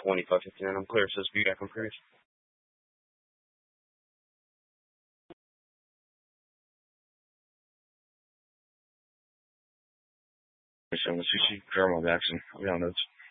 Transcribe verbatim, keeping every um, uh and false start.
twenty-five fifty-nine. I'm clear. Says Budak, I'm clear. So, let's see, Jeremiah Jackson. We don't know.